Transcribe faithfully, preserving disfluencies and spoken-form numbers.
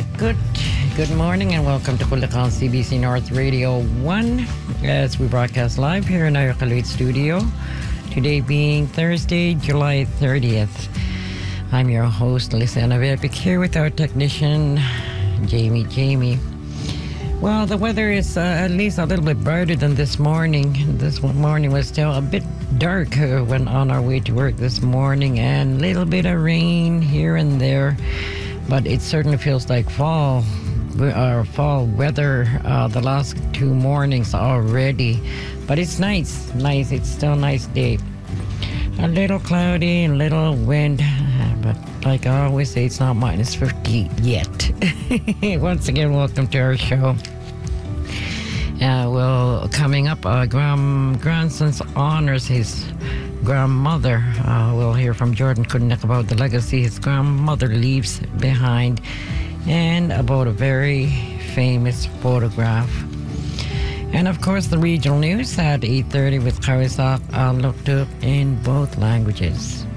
Uh, good good morning and welcome to Bulacan C B C North Radio one as we broadcast live here in our Khalid studio. Today being Thursday, July thirtieth. I'm your host, Lisa Anavepik, here with our technician, Jamie Jamie. Well, the weather is uh, at least a little bit brighter than this morning. This morning was still a bit dark uh, when on our way to work this morning, and a little bit of rain here and there. But it certainly feels like fall, or fall weather uh, the last two mornings already. But it's nice, nice. It's still a nice day. A little cloudy, a little wind, but like I always say, it's not minus fifty yet. Once again, welcome to our show. Uh, well, coming up, uh, grand, grandson's honors his grandmother. Uh, we'll hear from Jordan Kudnik about the legacy his grandmother leaves behind and about a very famous photograph. And of course, the regional news at eight thirty with Karisak uh, looked up in both languages.